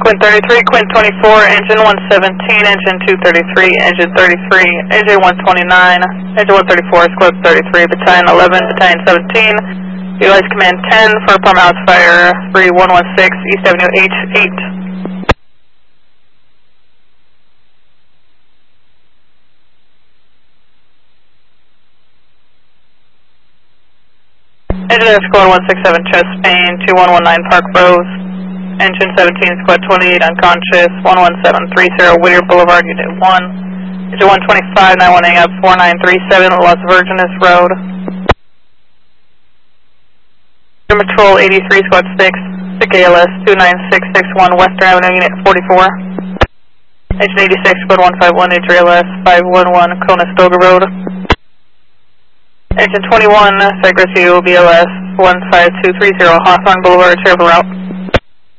Quint 33, Quint 24, engine 117, engine 233, engine 33, engine 129, engine 134, squad 33, battalion 11, battalion 17, utilize command 10 for Palm House Fire 3116, East Avenue H8. Engine Squad 167, Chest Spain, 2119 Park Rose. Engine 17, Squad 28, unconscious, 11730 Whittier Boulevard, Unit 1. Engine 125, 918 up 4937 Las Virgenes Road. Engine Patrol 83, Squad 6, SIC ALS 29661 Western Avenue, Unit 44. Engine 86, Squad 151, Nature ALS 511 Conestoga Road. Engine 21, Cypress U, BLS 15230 Hawthorne Boulevard, share the route.